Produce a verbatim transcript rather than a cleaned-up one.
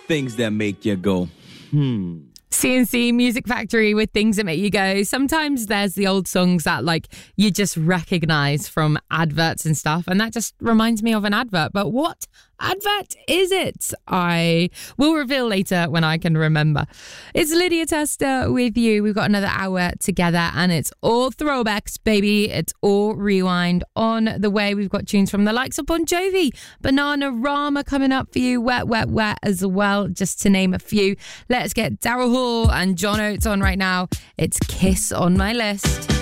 things that make you go, hmm. C and C Music Factory with Things That Make You Go. Sometimes there's the old songs that like you just recognize from adverts and stuff, and that just reminds me of an advert. But what advert is it? I will reveal later when I can remember. It's Lydia Tester with you. We've got another hour together and it's all throwbacks, baby. It's all rewind. On the way, we've got tunes from the likes of Bon Jovi, Bananarama coming up for you, Wet, Wet, Wet as well, just to name a few. Let's get Daryl Hall and John Oates on right now. It's Kiss on My List.